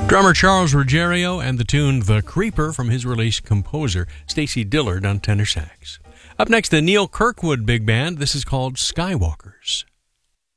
Drummer Charles Ruggiero and the tune The Creeper from his release Composer, Stacy Dillard on tenor sax. Up next, the Neil Kirkwood Big Band. This is called Skywalkers.